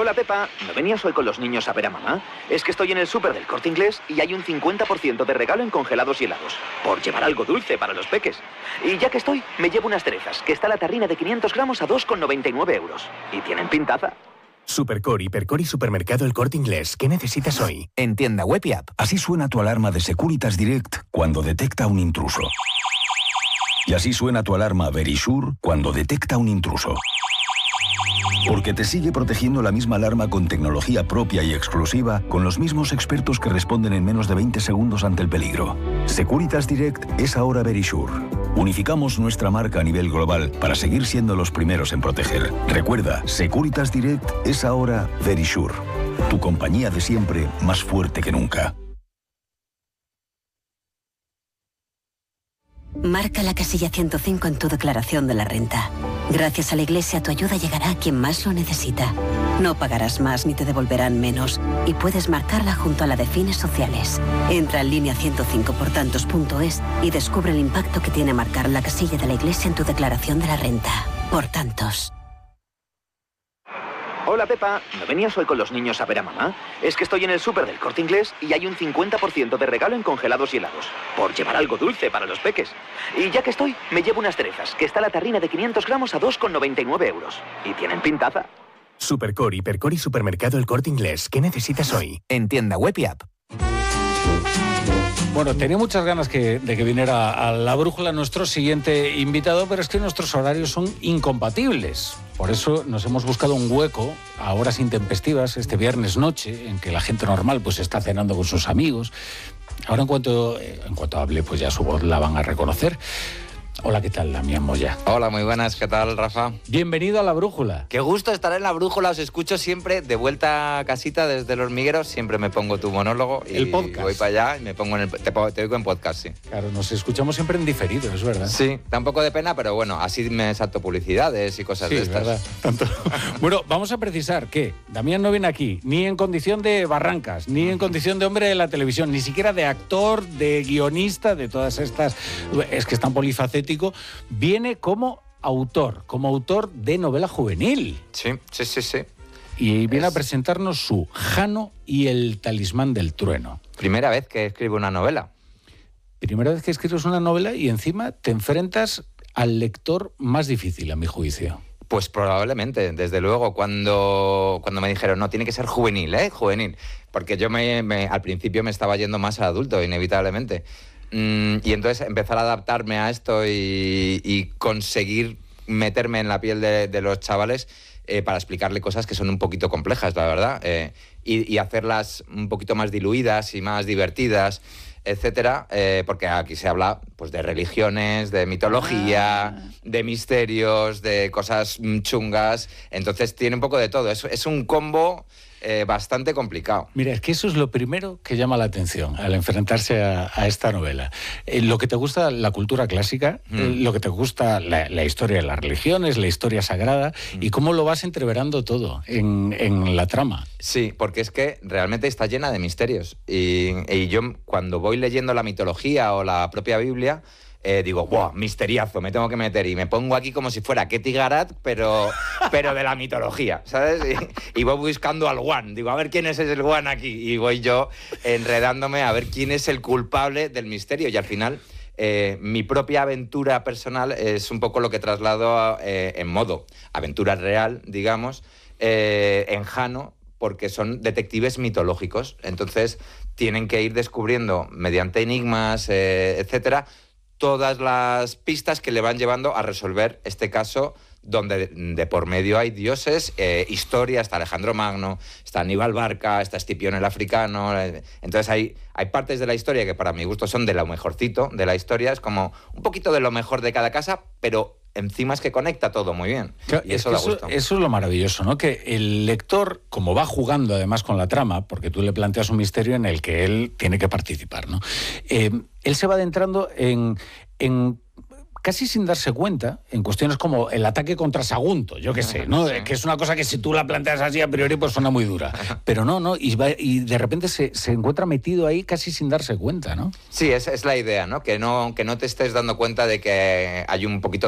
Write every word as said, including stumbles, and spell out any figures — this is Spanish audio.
Hola, Pepa. ¿No venías hoy con los niños a ver a mamá? Es que estoy en el súper del Corte Inglés y hay un cincuenta por ciento de regalo en congelados y helados. Por llevar algo dulce para los peques. Y ya que estoy, me llevo unas cerezas, que está la tarrina de quinientos gramos a dos con noventa y nueve euros. Y tienen pintaza. Supercore, Hipercor y Supermercado El Corte Inglés. ¿Qué necesitas hoy? En tienda web y app. Así suena tu alarma de Securitas Direct cuando detecta un intruso. Y así suena tu alarma Verisure cuando detecta un intruso. Porque te sigue protegiendo la misma alarma con tecnología propia y exclusiva, con los mismos expertos que responden en menos de veinte segundos ante el peligro. Securitas Direct es ahora Verisure. Unificamos nuestra marca a nivel global para seguir siendo los primeros en proteger. Recuerda, Securitas Direct es ahora Verisure. Tu compañía de siempre, más fuerte que nunca. Marca la casilla ciento cinco en tu declaración de la renta. Gracias a la Iglesia, tu ayuda llegará a quien más lo necesita. No pagarás más ni te devolverán menos. Y puedes marcarla junto a la de fines sociales. Entra en línea ciento cinco por tantos punto es y descubre el impacto que tiene marcar la casilla de la Iglesia en tu declaración de la renta. Por tantos. Hola, Pepa. ¿No venías hoy con los niños a ver a mamá? Es que estoy en el súper del Corte Inglés y hay un cincuenta por ciento de regalo en congelados y helados. Por llevar algo dulce para los peques. Y ya que estoy, me llevo unas cerezas, que está la tarrina de quinientos gramos a dos con noventa y nueve euros. Y tienen pintaza. Supercore, Hipercor y Supermercado El Corte Inglés. ¿Qué necesitas hoy? En tienda web y app. Bueno, tenía muchas ganas que, de que viniera a La Brújula nuestro siguiente invitado, pero es que nuestros horarios son incompatibles. Por eso nos hemos buscado un hueco a horas intempestivas, este viernes noche, en que la gente normal pues está cenando con sus amigos. Ahora en cuanto, en cuanto hable, pues ya su voz la van a reconocer. Hola, ¿qué tal, Damián Moya? Hola, muy buenas, ¿qué tal, Rafa? Bienvenido a La Brújula. Qué gusto estar en La Brújula, os escucho siempre de vuelta a casita desde el hormiguero, siempre me pongo tu monólogo y el podcast. Voy para allá y me pongo en el, te, te oigo en podcast, sí. Claro, nos escuchamos siempre en diferido, es verdad. Sí, da un poco de pena, pero bueno, así me salto publicidades y cosas sí, de estas. Verdad. Tanto. Bueno, vamos a precisar que Damián no viene aquí ni en condición de barrancas, ni en condición de hombre de la televisión, ni siquiera de actor, de guionista, de todas estas... Es que es tan polifacético. Viene como autor, como autor de novela juvenil. Sí, sí, sí, sí. Y viene es... a presentarnos su Jano y el talismán del trueno. Primera vez que escribo una novela. Primera vez que escribes una novela y encima te enfrentas al lector más difícil, a mi juicio. Pues probablemente, desde luego, cuando, cuando me dijeron, no, tiene que ser juvenil, ¿eh? Juvenil. Porque yo me, me, al principio me estaba yendo más al adulto, inevitablemente. Y entonces empezar a adaptarme a esto y, y conseguir meterme en la piel de, de los chavales eh, para explicarle cosas que son un poquito complejas, la verdad, eh, y, y hacerlas un poquito más diluidas y más divertidas, etcétera, eh, porque aquí se habla pues de religiones, de mitología, ah. de misterios, de cosas chungas, entonces tiene un poco de todo, es, es un combo... Eh, bastante complicado. Mira, es que eso es lo primero que llama la atención al enfrentarse a, a esta novela. Eh, lo que te gusta la cultura clásica, mm. eh, lo que te gusta la, la historia de las religiones, la historia sagrada, mm. y cómo lo vas entreverando todo en, en la trama. Sí, porque es que realmente está llena de misterios. Y, y yo cuando voy leyendo la mitología o la propia Biblia... Eh, digo, ¡buah! Misteriazo, me tengo que meter. Y me pongo aquí como si fuera Ketty Garat, pero, pero de la mitología, ¿sabes? Y, y voy buscando al Guan. Digo, a ver quién es el Guan aquí. Y voy yo enredándome a ver quién es el culpable del misterio. Y al final, eh, mi propia aventura personal es un poco lo que traslado eh, en modo aventura real, digamos, eh, en Jano, porque son detectives mitológicos. Entonces, tienen que ir descubriendo, mediante enigmas, eh, etcétera, todas las pistas que le van llevando a resolver este caso donde de por medio hay dioses, eh, historia, está Alejandro Magno, está Aníbal Barca, está Escipión el africano, eh, entonces hay, hay partes de la historia que para mi gusto son de lo mejorcito de la historia, es como un poquito de lo mejor de cada casa, pero encima es que conecta todo muy bien. Claro, y eso es da que gusto. Eso, eso es lo maravilloso, ¿no? Que el lector, como va jugando además con la trama, porque tú le planteas un misterio en el que él tiene que participar, ¿no? Eh, él se va adentrando en, en casi sin darse cuenta, en cuestiones como el ataque contra Sagunto, yo qué sé, ¿no? Sí. Que es una cosa que si tú la planteas así a priori pues suena muy dura. Pero no, no, y, va, y de repente se, se encuentra metido ahí casi sin darse cuenta, ¿no? Sí, esa es la idea, ¿no? Que no, que no te estés dando cuenta de que hay un poquito